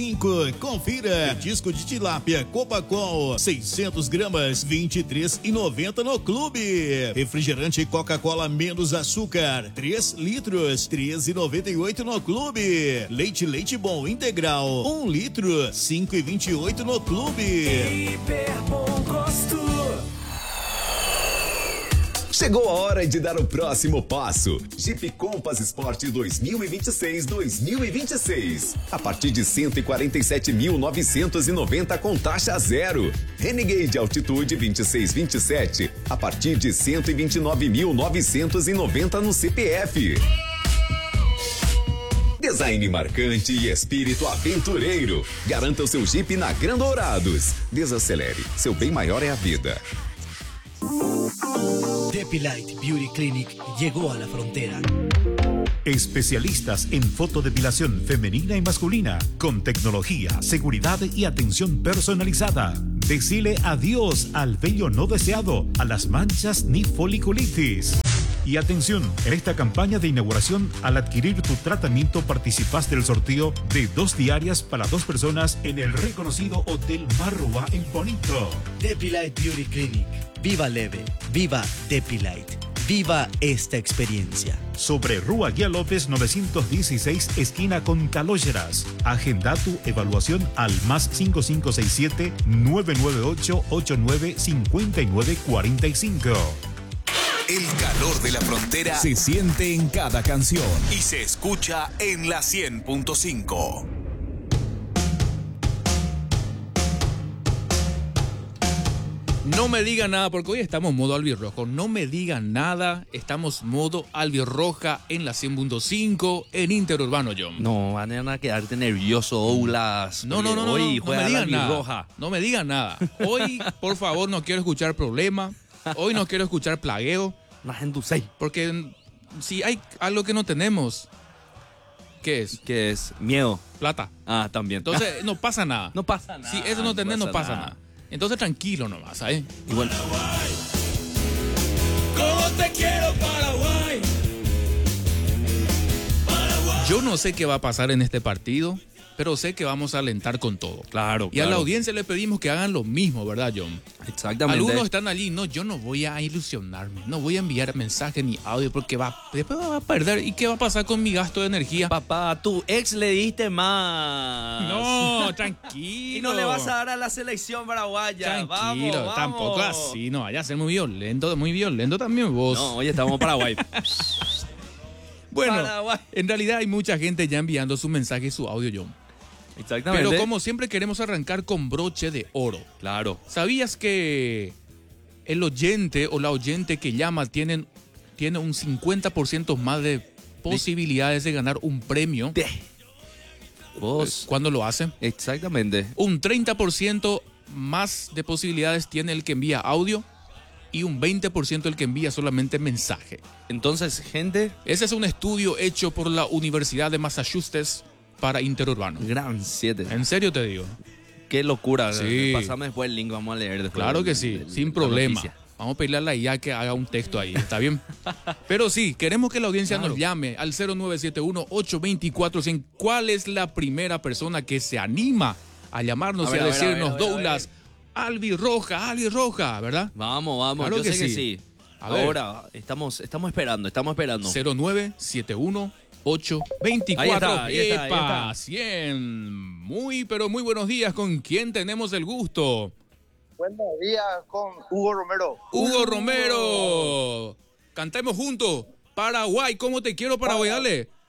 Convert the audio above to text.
Confira. Disco de tilápia Copacol 600 gramas 23,90 no clube. Refrigerante Coca-Cola menos açúcar 3 litros 13,98 no clube. Leite Bom integral 1 litro 5,28 no clube. Hiper Bom Gosto. Chegou a hora de dar o próximo passo. Jeep Compass Sport 2026. A partir de 147.990 com taxa zero. Renegade Altitude 2627. A partir de 129.990 no CPF. Design marcante e espírito aventureiro. Garanta o seu Jeep na Gran Dourados. Desacelere. Seu bem maior é a vida. Depilite Beauty Clinic llegó a la frontera. Especialistas en fotodepilación femenina y masculina, con tecnología, seguridad y atención personalizada. Decile adiós al vello no deseado, a las manchas ni foliculitis. Y atención, en esta campaña de inauguración, al adquirir tu tratamiento participas del sorteo de 2 diarias para 2 personas en el reconocido Hotel Marroa en Bonito. Depilite Beauty Clinic. Viva leve, viva Depilite. Viva esta experiencia. Sobre Rua Guía López 916, esquina con Calógeras. Agenda tu evaluación al +5567 998 895945. El calor de la frontera se siente en cada canción y se escucha en la 100.5. No me digan nada, porque hoy estamos modo albirrojo. No me digan nada, estamos modo albirroja en la 100.5 en Interurbano, John. No, van a quedarte nervioso, Oulas. No, hoy no me digan nada. No me digan nada. Hoy, por favor, no quiero escuchar problemas. Hoy no quiero escuchar plagueo. Porque si hay algo que no tenemos, ¿qué es? ¿Qué es? Miedo. Plata. Ah, también. Entonces no pasa nada. No pasa nada. Si eso no tenés, no pasa nada. Entonces tranquilo nomás, ¿sabes? Igual. ¿Cómo te quiero, Paraguay? Yo no sé qué va a pasar en este partido, pero sé que vamos a alentar con todo. Claro. Y a la audiencia le pedimos que hagan lo mismo, ¿verdad, John? Exactamente. Algunos están allí, no, yo no voy a ilusionarme, no voy a enviar mensaje ni audio porque después va a perder. ¿Y qué va a pasar con mi gasto de energía? Papá, a tu ex le diste más. No, tranquilo. Y no le vas a dar a la selección paraguaya. Tranquilo, vamos. Tampoco así, no vaya a ser muy violento también vos. No, hoy estamos en Paraguay. Bueno, Paraguay. En realidad hay mucha gente ya enviando su mensaje y su audio, John. Exactamente. Pero como siempre queremos arrancar con broche de oro. Claro. ¿Sabías que el oyente o la oyente que llama tiene un 50% más de posibilidades de ganar un premio? ¿Vos? ¿Cuándo lo hacen? Exactamente. Un 30% más de posibilidades tiene el que envía audio y un 20% el que envía solamente mensaje. Entonces, gente... Ese es un estudio hecho por la Universidad de Massachusetts para Interurbano. Gran 7. En serio te digo. Qué locura. Sí. Pásame después el link, vamos a leer después. Claro que sí, sin problema. Vamos a pedirle a la IA que haga un texto ahí, ¿está bien? Pero sí, queremos que la audiencia nos llame al 0971-824-100. ¿Cuál es la primera persona que se anima a llamarnos y a decirnos, Douglas, albirroja, ¿verdad? Vamos. Claro Yo que sé que sí. sí. A ver. Ahora, estamos esperando. 0971 824 Ahí está. 100. Muy, pero muy buenos días. ¿Con quién tenemos el gusto? Buenos días con Hugo Romero. Hugo Romero. Cantemos juntos. Paraguay, ¿cómo te quiero, Paraguay? Dale.